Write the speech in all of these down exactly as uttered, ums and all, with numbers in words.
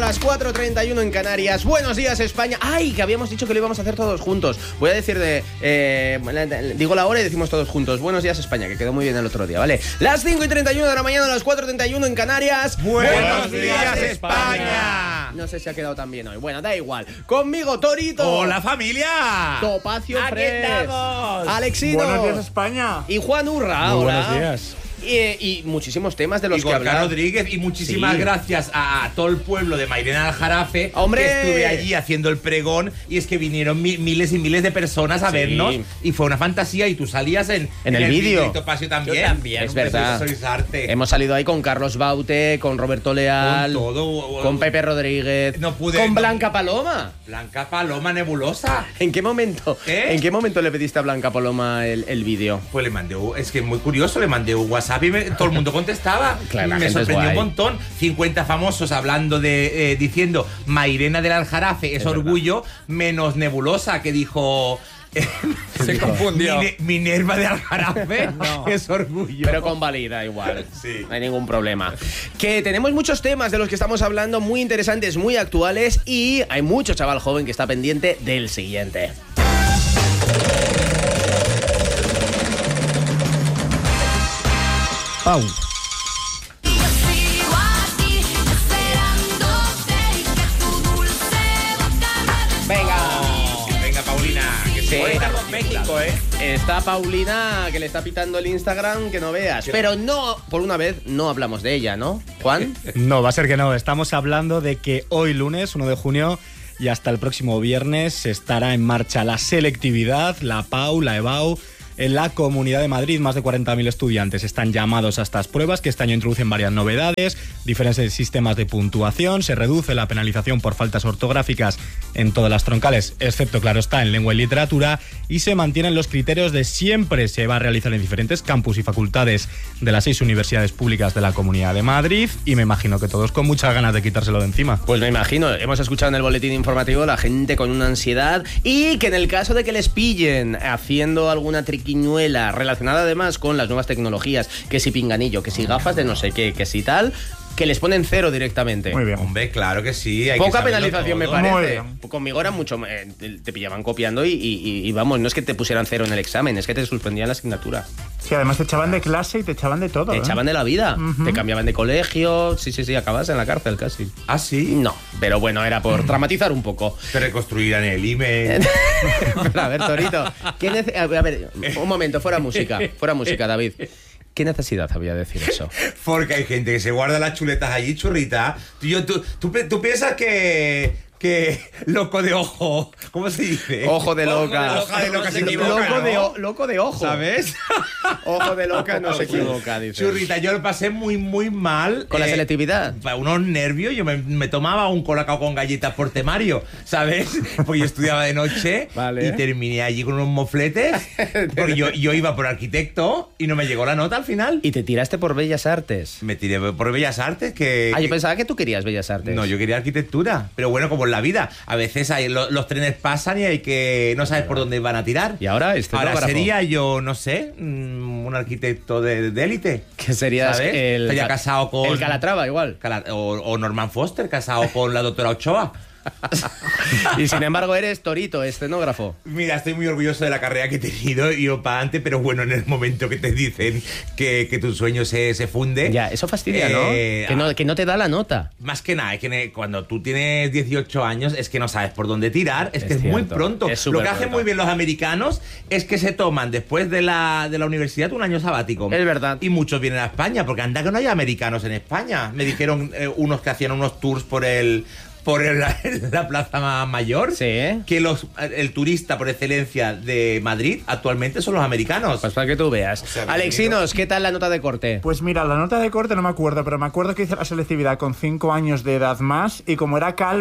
las cuatro treinta y uno en Canarias. Buenos días, España. Ay, que habíamos dicho que lo íbamos a hacer todos juntos. Voy a decir de... Eh, digo la hora y decimos todos juntos. Buenos días, España, que quedó muy bien el otro día, ¿vale? Las cinco y treinta y uno de la mañana, las cuatro treinta y uno en Canarias. Buenos días, España. No sé si ha quedado tan bien hoy. Bueno, da igual. Conmigo, Torito. ¡Hola, familia! Topacio ¡Aquí Fresh. estamos! Alexino. Buenos días, España. Y Juan Urra. Muy Hola. buenos días. Y, y muchísimos temas de los y que Gorka hablar. Rodríguez, y muchísimas Sí. gracias a, a todo el pueblo de Mairena Aljarafe. ¡Hombre! Que estuve allí haciendo el pregón, y es que vinieron mi, miles y miles de personas a Sí. vernos, y fue una fantasía, y tú salías en, En el vídeo. Y Topacio también. Yo también. Es Un beso, verdad. sois arte. Hemos salido ahí con Carlos Baute, con Roberto Leal, Con todo. con Pepe Rodríguez, No pude- con no- Blanca Paloma. Blanca Paloma Nebulosa. ¿En qué momento? ¿Eh? ¿En qué momento le pediste a Blanca Paloma el, el vídeo? Pues le mandé, un- es que es muy curioso, le mandé un WhatsApp y me- todo el mundo contestaba. Claro, la me gente es sorprendió un guay. montón. cincuenta famosos hablando de, eh, diciendo Mairena del Aljarafe es, Es orgullo, menos Nebulosa, que dijo... Se confundió. Mine- Minerva de Aljarafe es orgullo. Pero convalida igual. Sí. No hay ningún problema. Que tenemos muchos temas de los que estamos hablando, muy interesantes, muy actuales, y hay mucho chaval joven que está pendiente del siguiente. Pau. Venga. Venga, Paulina, que Sí. se Hoy estamos en México, ¿eh? Está Paulina, que le está pitando el Instagram, que no veas. Pero no, por una vez, no hablamos de ella, ¿no, Juan? No, va a ser que no. Estamos hablando de que hoy lunes, uno de junio, y hasta el próximo viernes estará en marcha la selectividad, la Pau, la EBAU. En la Comunidad de Madrid, más de cuarenta mil estudiantes están llamados a estas pruebas, que este año introducen varias novedades, diferentes sistemas de puntuación, se reduce la penalización por faltas ortográficas en todas las troncales, excepto, claro está, en lengua y literatura, y se mantienen los criterios de siempre. Se va a realizar en diferentes campus y facultades de las seis universidades públicas de la Comunidad de Madrid, y me imagino que todos con muchas ganas de quitárselo de encima. Pues me imagino, hemos escuchado en el boletín informativo la gente con una ansiedad, y que en el caso de que les pillen haciendo alguna triquiñuela relacionada además con las nuevas tecnologías, que si pinganillo, que si gafas de no sé qué, que si tal, que les ponen cero directamente. Muy bien. Hombre, claro que sí. Hay Poca que saberlo penalización me todo. Muy parece. bien. Conmigo era mucho... eh, te, te pillaban copiando y, y- y vamos, no es que te pusieran cero en el examen, es que te suspendían la asignatura. Sí, además te echaban de clase y te echaban de todo. Te ¿eh? echaban de la vida, Ujú. te cambiaban de colegio, sí, sí, sí, acabas en la cárcel casi. Ah, sí. No, pero bueno, era por dramatizar un poco. Te reconstruirán el email. Pero a ver, Torito, ¿qué nece- a ver, a ver, un momento, fuera música, fuera música, David. ¿Qué necesidad había de decir eso? Porque hay gente que se guarda las chuletas allí, churrita. Tú, yo- tú, tú, pe- tú piensas que, que loco de ojo, ¿cómo se dice? Ojo de loca. Ojo de loca se equivoca, Loco de, ¿no? o- loco de ojo. ¿Sabes? Ojo de loca no se equivoca, dice. Churrita, yo lo pasé muy, muy mal. ¿Con la eh, selectividad? Para unos nervios, yo me, me tomaba un colacao con galletas por temario, ¿sabes? Porque yo estudiaba de noche Vale. y terminé allí con unos mofletes. Porque yo, yo iba por arquitecto y no me llegó la nota al final. Y te tiraste por Bellas Artes. Me tiré por Bellas Artes, que... Ah, yo que- pensaba que tú querías Bellas Artes. No, yo quería arquitectura. Pero bueno, como en la vida, a veces hay, lo- los trenes pasan y hay que... No sabes por dónde van a tirar. Y ahora, escenógrafo. Ahora sería yo, no sé, mm, un arquitecto de de élite. Que serías ¿Sabes? el... Estaría Ca- casado con... El Calatrava, igual. Cala- O, o Norman Foster, casado con la doctora Ochoa. Y sin embargo eres Torito, escenógrafo. Mira, estoy muy orgulloso de la carrera que he tenido y yo para adelante, pero bueno, en el momento que te dicen que, que tu sueño se, se funde... Ya, eso fastidia, Eh, ¿no? Que, ¿no? que no te da la nota. Más que nada, es que ne- cuando tú tienes dieciocho años es que no sabes por dónde tirar, es, Es que es muy cierto, pronto. es Lo súper que hacen pronto. muy bien los americanos es que se toman después de la, de la universidad un año sabático. Es verdad. Y muchos vienen a España, porque anda que no hay americanos en España. Me dijeron eh, unos que hacían unos tours por el... por el- la Plaza Ma- Mayor, Sí, ¿eh? que los, el turista por excelencia de Madrid actualmente son los americanos. Pues para que tú veas. sea, Alexinos, ¿qué tal la nota de corte? Pues mira, la nota de corte no me acuerdo, pero me acuerdo que hice la selectividad con cinco años de edad más y como era calvo,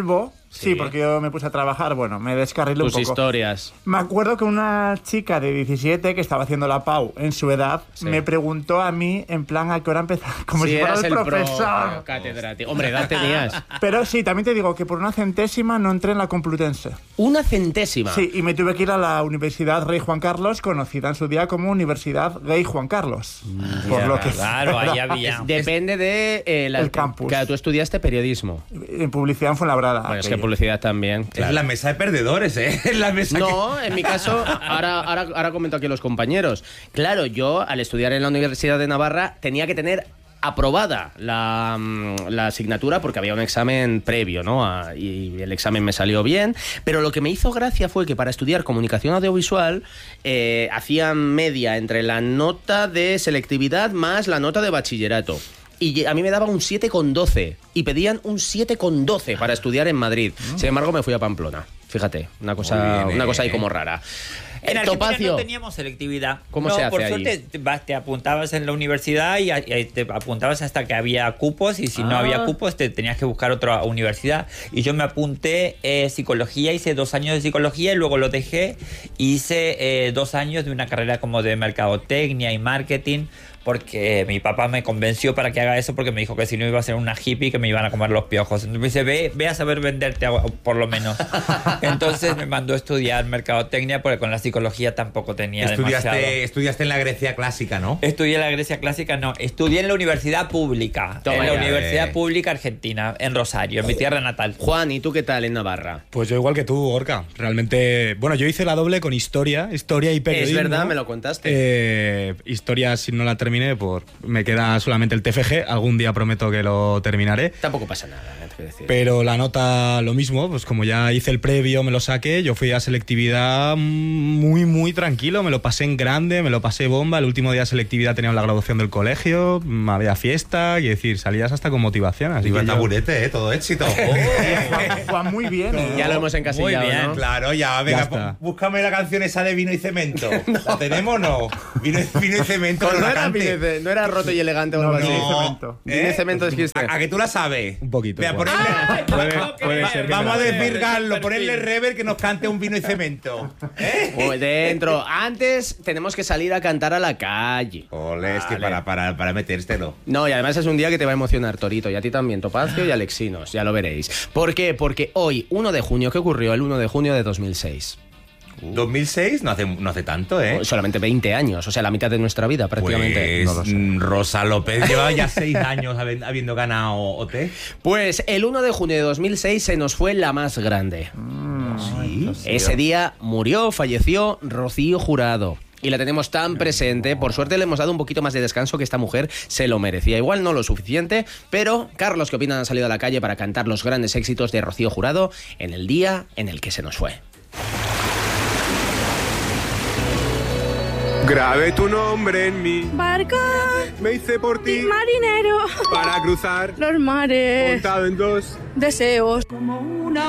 Sí, porque yo me puse a trabajar, bueno, me descarrilé un Tus poco. historias. Me acuerdo que una chica de diecisiete que estaba haciendo la P A U en su edad Sí. me preguntó a mí, en plan, ¿a qué hora empezar? Como Sí, si fuera eras el el profesor. pro catedrático. Hombre, edad tenías. Pero sí, también te digo que por una centésima no entré en la Complutense. Una centésima. Sí, y me tuve que ir a la Universidad Rey Juan Carlos, conocida en su día como Universidad Gay Juan Carlos. Por lo que Claro, ahí había. Depende de eh, la, El campus. Claro, tú estudiaste periodismo. en publicidad en Fuenlabrada. Bueno, es que aquello. publicidad también. Claro. Es la mesa de perdedores, ¿eh? Es la mesa No, en mi caso, ahora, ahora, ahora comento aquí a los compañeros. Claro, yo al estudiar en la Universidad de Navarra tenía que tener aprobada la, mm, la asignatura porque había un examen previo, ¿no? A- y el examen me salió bien, pero lo que me hizo gracia fue que para estudiar comunicación audiovisual eh, hacían media entre la nota de selectividad más la nota de bachillerato. Y a mí me daba un siete coma doce y pedían un siete coma doce para estudiar en Madrid. Sin embargo, me fui a Pamplona. Fíjate, una cosa, Muy bien, una cosa ahí eh. como rara. En Eh, Argentina Topacio. no teníamos selectividad. ¿Cómo no, se hace por ahí? suerte te, vas- te apuntabas en la universidad y, y te apuntabas hasta que había cupos y si no Ah. había cupos te tenías que buscar otra universidad. Y yo me apunté eh, psicología, hice dos años de psicología y luego lo dejé. Hice eh, dos años de una carrera como de mercadotecnia y marketing porque mi papá me convenció para que haga eso porque me dijo que si no iba a ser una hippie que me iban a comer los piojos. Entonces me dice, ve, ve a saber venderte a- por lo menos. Entonces me mandó a estudiar mercadotecnia porque con la psicología tampoco tenía demasiado. Estudiaste, estudiaste en la Grecia clásica, ¿no? Estudié en la Grecia clásica, no, estudié en la universidad pública, Toma en la ya, Universidad eh. Pública Argentina, en Rosario, en mi tierra natal. Juan, ¿y tú qué tal en Navarra? Pues yo igual que tú, Gorka. Realmente, bueno, yo hice la doble con historia, historia y periodismo. Es verdad, me lo contaste. Eh, historia, si no la terminé, por me queda solamente el T F G. Algún día prometo que lo terminaré. Tampoco pasa nada, ¿eh? Te quiero decir. Pero la nota, lo mismo, pues como ya hice el previo, me lo saqué, yo fui a selectividad muy, muy tranquilo, me lo pasé en grande, me lo pasé bomba, el último día de selectividad teníamos la graduación del colegio, mm, había fiesta, y decir, salías hasta con motivación, así Iba que yo- taburete, ¿eh? Todo éxito. Juan, Juan, muy bien, ¿eh? Ya lo hemos encasillado, Muy bien, ¿no? Claro, ya, venga, está. pú- búscame la canción esa de Vino y Cemento. ¿La tenemos o no? Vino, y- vino y Cemento, Pues no no, la era, cante. vino y- no era roto y elegante o No, algo así. vino y cemento. Vino y cemento dijiste. ¿A, a que tú la sabes? Un poquito, Vea, igual. ponerle- Puede- puede ser que Vamos a me la- desvirgarlo, ponerle rever que nos cante un Vino y Cemento. ¿Eh? Muy dentro. Antes tenemos que salir a cantar a la calle. Ole, es que Vale. para, para, para metértelo. No, y además es un día que te va a emocionar, Torito, y a ti también, Topacio y Alexinos, ya lo veréis. ¿Por qué? Porque hoy, uno de junio, ¿qué ocurrió el uno de junio de dos mil seis? dos mil seis no hace, no hace tanto, ¿eh? Solamente veinte años, o sea, la mitad de nuestra vida prácticamente. Pues No lo sé. mm, Rosa López lleva ya seis años habi- habiendo ganado O T. Pues el uno de junio de dos mil seis se nos fue la más grande. Sí. Ese día murió, falleció Rocío Jurado. Y la tenemos tan presente. Por suerte le hemos dado un poquito más de descanso que esta mujer se lo merecía. Igual no lo suficiente, pero Carlos, ¿qué opinan? Han salido a la calle para cantar los grandes éxitos de Rocío Jurado en el día en el que se nos fue. Grabé tu nombre en mi Barco, me hice por ti marinero, para cruzar los mares, montado en dos deseos.